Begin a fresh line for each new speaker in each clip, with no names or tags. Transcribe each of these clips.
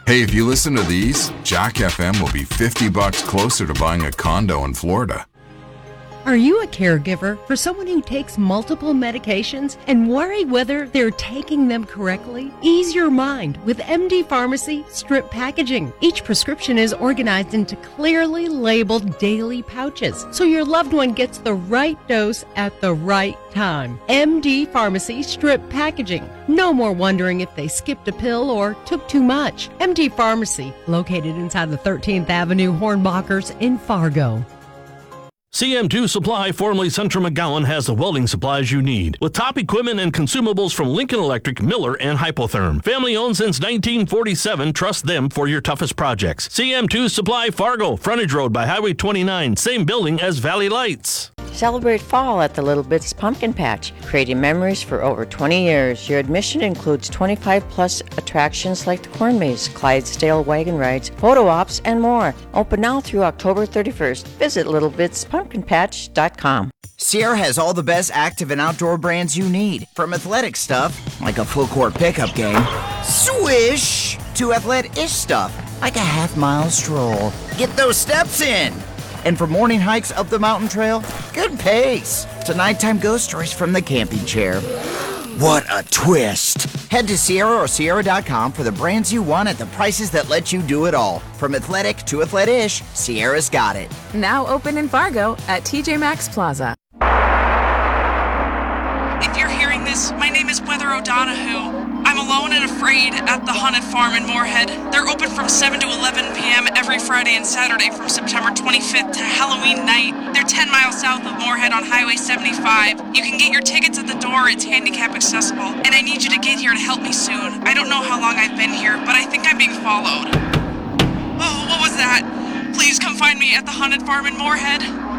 Hey, if you listen to these, Jack FM will be $50 closer to buying a condo in Florida.
Are you a caregiver for someone who takes multiple medications and worry whether they're taking them correctly? Ease your mind with MD Pharmacy strip packaging. Each prescription is organized into clearly labeled daily pouches, so your loved one gets the right dose at the right time. MD Pharmacy strip packaging. No more wondering if they skipped a pill or took too much. MD Pharmacy, located inside the 13th Avenue Hornbachers in Fargo.
CM2 Supply, formerly Central McGowan, has the welding supplies you need, with top equipment and consumables from Lincoln Electric, Miller, and Hypotherm. Family owned since 1947, trust them for your toughest projects. CM2 Supply, Fargo, frontage road by Highway 29, same building as Valley Lights.
Celebrate fall at the Little Bits Pumpkin Patch, creating memories for over 20 years. Your admission includes 25-plus attractions like the Corn Maze, Clydesdale wagon rides, photo ops, and more. Open now through October 31st. Visit littlebitspumpkinpatch.com.
Sierra has all the best active and outdoor brands you need, from athletic stuff, like a full-court pickup game, swish, to athletic-ish stuff, like a half-mile stroll. Get those steps in! And for morning hikes up the mountain trail, good pace, to nighttime ghost stories from the camping chair. What a twist! Head to Sierra or Sierra.com for the brands you want at the prices that let you do it all. From athletic to athletic-ish, Sierra's got it.
Now open in Fargo at TJ Maxx Plaza.
If you're hearing this, my name is Weather O'Donoghue. I'm alone and afraid at the Haunted Farm in Moorhead. They're open from 7 to 11 p.m. every Friday and Saturday from September 25th to Halloween night. They're 10 miles south of Moorhead on Highway 75. You can get your tickets at the door. It's handicap accessible. And I need you to get here to help me soon. I don't know how long I've been here, but I think I'm being followed. Oh, what was that? Please come find me at the Haunted Farm in Moorhead.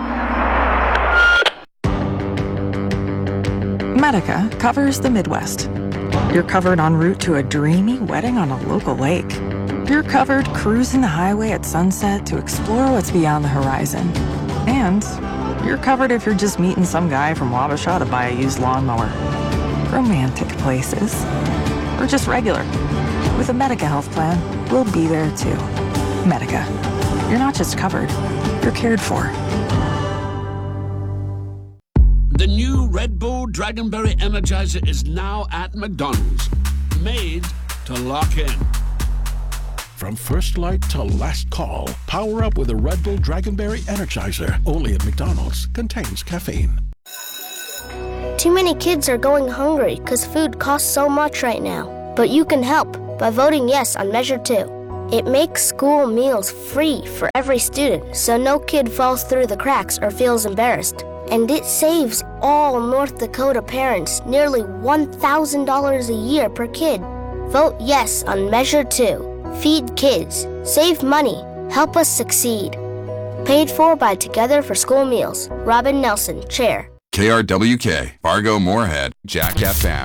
Medica covers the Midwest. You're covered en route to a dreamy wedding on a local lake. You're covered cruising the highway at sunset to explore what's beyond the horizon. And you're covered if you're just meeting some guy from Wabasha to buy a used lawnmower. Romantic places. Or just regular. With a Medica health plan, we'll be there too. Medica. You're not just covered, you're cared for.
The new Red Bull Dragonberry Energizer is now at McDonald's. Made to lock in.
From first light to last call, power up with a Red Bull Dragonberry Energizer. Only at McDonald's. Contains caffeine.
Too many kids are going hungry because food costs so much right now. But you can help by voting yes on Measure 2. It makes school meals free for every student so no kid falls through the cracks or feels embarrassed. And it saves all North Dakota parents nearly $1,000 a year per kid. Vote yes on Measure 2. Feed kids. Save money. Help us succeed. Paid for by Together for School Meals. Robin Nelson, Chair.
KRWK, Fargo Moorhead, Jack FM.